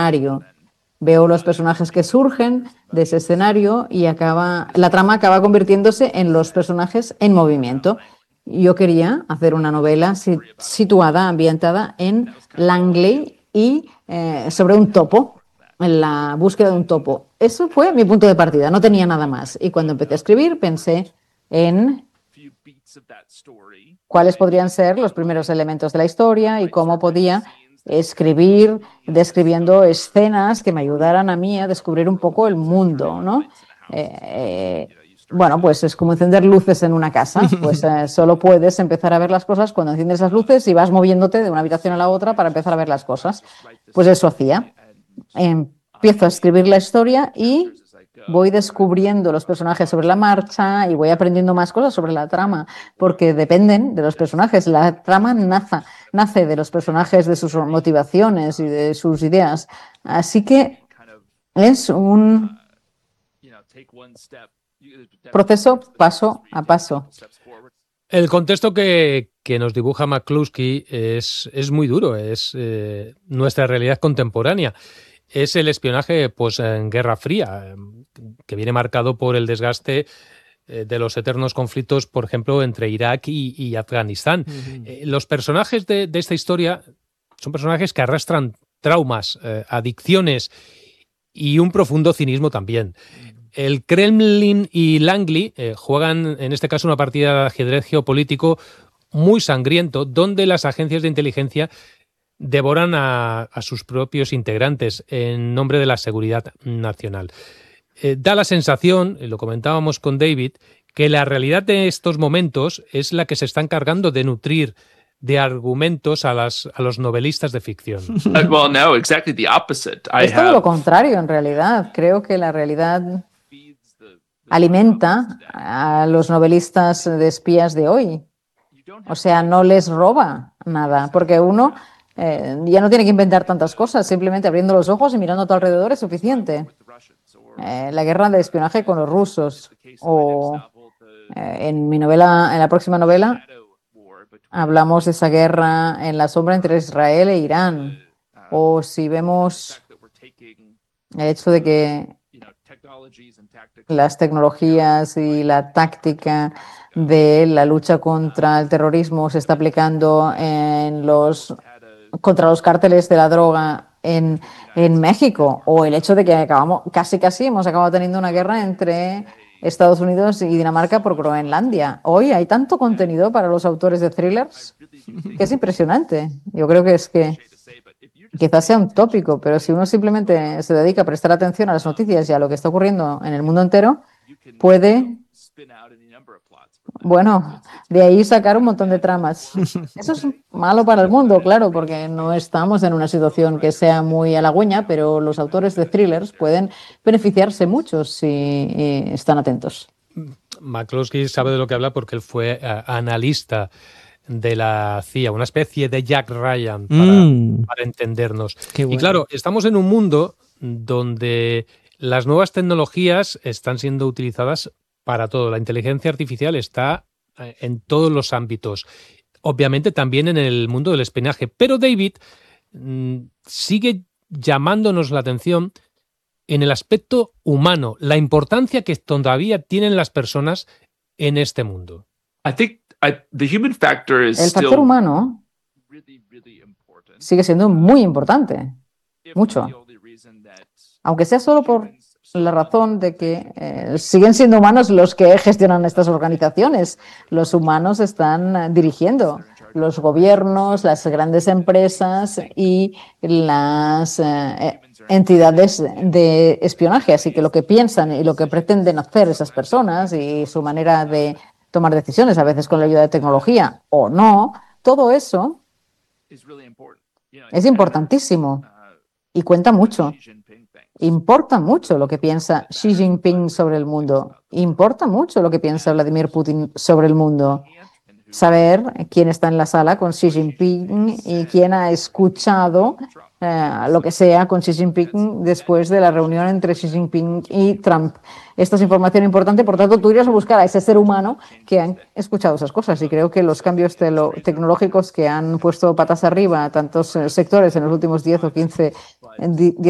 escenario. Veo los personajes que surgen de ese escenario y la trama acaba convirtiéndose en los personajes en movimiento. Yo quería hacer una novela situada, ambientada en Langley y sobre un topo, en la búsqueda de un topo. Eso fue mi punto de partida, no tenía nada más. Y cuando empecé a escribir pensé en cuáles podrían ser los primeros elementos de la historia y cómo podía escribir describiendo escenas que me ayudaran a mí a descubrir un poco el mundo, ¿no? Bueno, pues es como encender luces en una casa, pues solo puedes empezar a ver las cosas cuando enciendes las luces y vas moviéndote de una habitación a la otra para empezar a ver las cosas. Pues eso hacía. Empiezo a escribir la historia y voy descubriendo los personajes sobre la marcha y voy aprendiendo más cosas sobre la trama, porque dependen de los personajes. La trama nace de los personajes, de sus motivaciones y de sus ideas. Así que es un proceso paso a paso. El contexto que nos dibuja McCluskey es muy duro, es nuestra realidad contemporánea. Es el espionaje en Guerra Fría, que viene marcado por el desgaste de los eternos conflictos, por ejemplo, entre Irak y Afganistán. Los personajes de esta historia son personajes que arrastran traumas, adicciones y un profundo cinismo también. El Kremlin y Langley juegan, en este caso, una partida de ajedrez geopolítico muy sangriento, donde las agencias de inteligencia devoran a sus propios integrantes en nombre de la seguridad nacional. Da la sensación, lo comentábamos con David, que la realidad de estos momentos es la que se está encargando de nutrir de argumentos a los novelistas de ficción. Well, no, exactly the opposite. Es todo lo contrario, en realidad. Creo que la realidad alimenta a los novelistas de espías de hoy. O sea, no les roba nada, porque uno ya no tiene que inventar tantas cosas, simplemente abriendo los ojos y mirando a tu alrededor es suficiente. La guerra de espionaje con los rusos, o en mi novela, en la próxima novela, hablamos de esa guerra en la sombra entre Israel e Irán, o si vemos el hecho de que las tecnologías y la táctica de la lucha contra el terrorismo se está aplicando contra los cárteles de la droga en México, o el hecho de que casi hemos acabado teniendo una guerra entre Estados Unidos y Dinamarca por Groenlandia. Hoy hay tanto contenido para los autores de thrillers que es impresionante. Yo creo que quizás sea un tópico, pero si uno simplemente se dedica a prestar atención a las noticias y a lo que está ocurriendo en el mundo entero, puede, de ahí sacar un montón de tramas. Eso es malo para el mundo, claro, porque no estamos en una situación que sea muy halagüeña, pero los autores de thrillers pueden beneficiarse mucho si están atentos. McCluskey sabe de lo que habla porque él fue analista de la CIA, una especie de Jack Ryan para entendernos. Qué bueno. Y claro, estamos en un mundo donde las nuevas tecnologías están siendo utilizadas para todo. La inteligencia artificial está en todos los ámbitos. Obviamente también en el mundo del espionaje. Pero David sigue llamándonos la atención en el aspecto humano, la importancia que todavía tienen las personas en este mundo. El factor humano sigue siendo muy importante, mucho. Aunque sea solo por la razón de que siguen siendo humanos los que gestionan estas organizaciones. Los humanos están dirigiendo los gobiernos, las grandes empresas y las entidades de espionaje. Así que lo que piensan y lo que pretenden hacer esas personas y su manera de tomar decisiones, a veces con la ayuda de tecnología o no, todo eso es importantísimo y cuenta mucho. Importa mucho lo que piensa Xi Jinping sobre el mundo. Importa mucho lo que piensa Vladimir Putin sobre el mundo. Saber quién está en la sala con Xi Jinping y quién ha escuchado lo que sea con Xi Jinping después de la reunión entre Xi Jinping y Trump. Esta es información importante, por tanto, tú irías a buscar a ese ser humano que han escuchado esas cosas. Y creo que los cambios tecnológicos que han puesto patas arriba a tantos sectores en los últimos 10 o 15